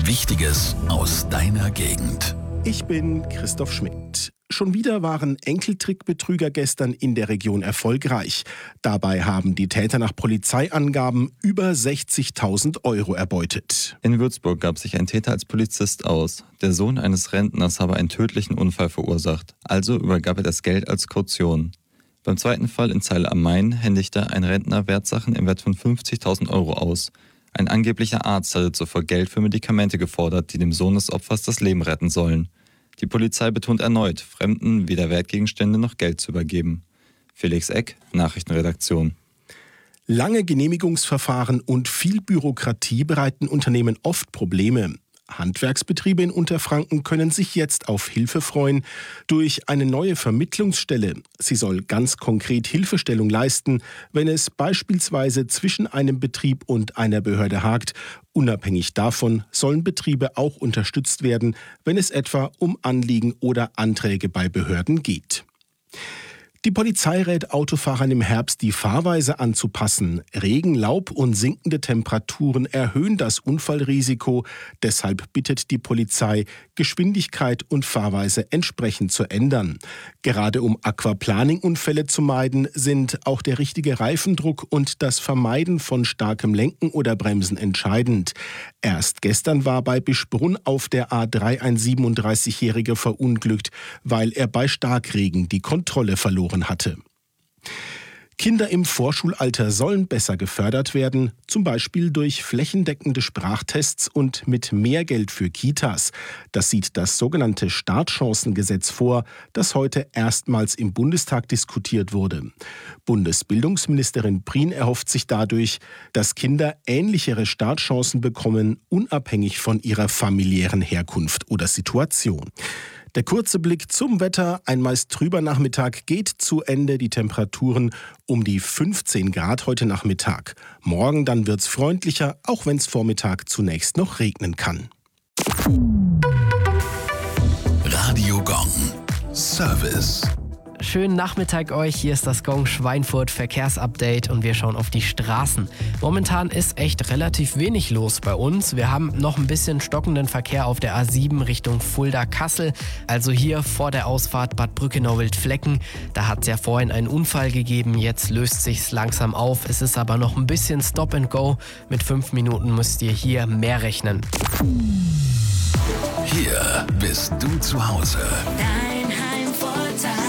Wichtiges aus deiner Gegend. Ich bin Christoph Schmidt. Schon wieder waren Enkeltrickbetrüger gestern in der Region erfolgreich. Dabei haben die Täter nach Polizeiangaben über 60.000 € erbeutet. In Würzburg gab sich ein Täter als Polizist aus. Der Sohn eines Rentners habe einen tödlichen Unfall verursacht. Also übergab er das Geld als Kaution. Beim zweiten Fall in Zeil am Main händigte ein Rentner Wertsachen im Wert von 50.000 € aus. Ein angeblicher Arzt hatte zuvor Geld für Medikamente gefordert, die dem Sohn des Opfers das Leben retten sollen. Die Polizei betont erneut, Fremden weder Wertgegenstände noch Geld zu übergeben. Felix Eck, Nachrichtenredaktion. Lange Genehmigungsverfahren und viel Bürokratie bereiten Unternehmen oft Probleme. Handwerksbetriebe in Unterfranken können sich jetzt auf Hilfe freuen durch eine neue Vermittlungsstelle. Sie soll ganz konkret Hilfestellung leisten, wenn es beispielsweise zwischen einem Betrieb und einer Behörde hakt. Unabhängig davon sollen Betriebe auch unterstützt werden, wenn es etwa um Anliegen oder Anträge bei Behörden geht. Die Polizei rät Autofahrern im Herbst, die Fahrweise anzupassen. Regen, Laub und sinkende Temperaturen erhöhen das Unfallrisiko. Deshalb bittet die Polizei, Geschwindigkeit und Fahrweise entsprechend zu ändern. Gerade um Aquaplaning-Unfälle zu meiden, sind auch der richtige Reifendruck und das Vermeiden von starkem Lenken oder Bremsen entscheidend. Erst gestern war bei Bischbrunn auf der A3 ein 37-Jähriger verunglückt, weil er bei Starkregen die Kontrolle verloren hatte. Kinder im Vorschulalter sollen besser gefördert werden, zum Beispiel durch flächendeckende Sprachtests und mit mehr Geld für Kitas. Das sieht das sogenannte Startchancengesetz vor, das heute erstmals im Bundestag diskutiert wurde. Bundesbildungsministerin Prien erhofft sich dadurch, dass Kinder ähnlichere Startchancen bekommen, unabhängig von ihrer familiären Herkunft oder Situation. Der kurze Blick zum Wetter, ein meist trüber Nachmittag geht zu Ende. Die Temperaturen um die 15 Grad heute Nachmittag. Morgen dann wird's freundlicher, auch wenn es Vormittag zunächst noch regnen kann. Radio Gong. Service. Schönen Nachmittag euch, hier ist das Gong Schweinfurt Verkehrsupdate und wir schauen auf die Straßen. Momentan ist echt relativ wenig los bei uns. Wir haben noch ein bisschen stockenden Verkehr auf der A7 Richtung Fulda-Kassel, also hier vor der Ausfahrt Bad Brückenau-Wildflecken. Da hat es ja vorhin einen Unfall gegeben, jetzt löst sich's langsam auf. Es ist aber noch ein bisschen Stop and Go. Mit 5 Minuten müsst ihr hier mehr rechnen. Hier bist du zu Hause. Dein Heimvorteil.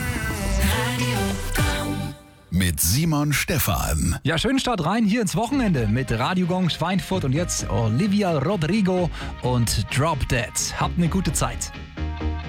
Mit Simon Stephan. Ja, schönen Start rein hier ins Wochenende mit Radio Gong Schweinfurt und jetzt Olivia Rodrigo und Drop Dead. Habt eine gute Zeit.